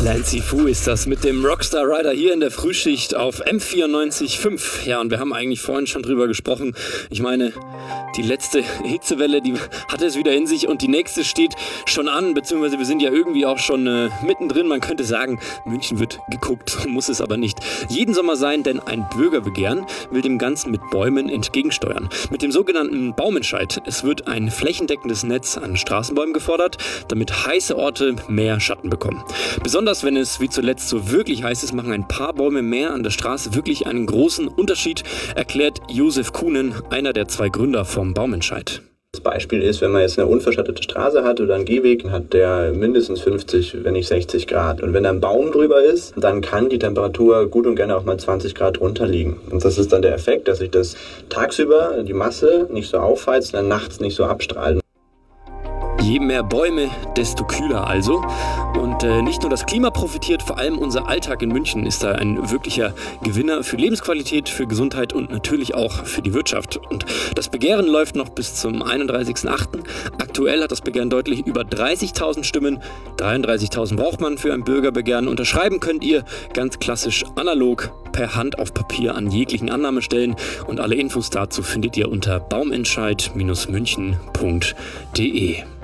Nancy Fu ist das mit dem Rockstar Rider hier in der Frühschicht auf M94.5. Ja, und wir haben eigentlich vorhin schon drüber gesprochen. Ich meine, die letzte Hitzewelle, die hat es wieder in sich und die nächste steht schon an, beziehungsweise wir sind ja irgendwie auch schon mittendrin. Man könnte sagen, München wird geguckt, muss es aber nicht jeden Sommer sein, denn ein Bürgerbegehren will dem Ganzen mit Bäumen entgegensteuern. Mit dem sogenannten Baumentscheid. Es wird ein flächendeckendes Netz an Straßenbäumen gefordert, damit heiße Orte mehr Schatten bekommen. Besonders wenn es wie zuletzt so wirklich heiß ist, machen ein paar Bäume mehr an der Straße wirklich einen großen Unterschied, erklärt Josef Kuhnen, einer der 2 Gründer vom Baumentscheid. Das Beispiel ist, wenn man jetzt eine unverschattete Straße hat oder einen Gehweg, hat der mindestens 50, wenn nicht 60 Grad. Und wenn da ein Baum drüber ist, dann kann die Temperatur gut und gerne auch mal 20 Grad drunter liegen. Und das ist dann der Effekt, dass sich das tagsüber, die Masse, nicht so aufheizt und dann nachts nicht so abstrahlt. Je mehr Bäume, desto kühler also. Und nicht nur das Klima profitiert, vor allem unser Alltag in München ist da ein wirklicher Gewinner für Lebensqualität, für Gesundheit und natürlich auch für die Wirtschaft. Und das Begehren läuft noch bis zum 31.08. Aktuell hat das Begehren deutlich über 30.000 Stimmen. 33.000 braucht man für ein Bürgerbegehren. Unterschreiben könnt ihr ganz klassisch analog per Hand auf Papier an jeglichen Annahmestellen. Und alle Infos dazu findet ihr unter baumentscheid-münchen.de.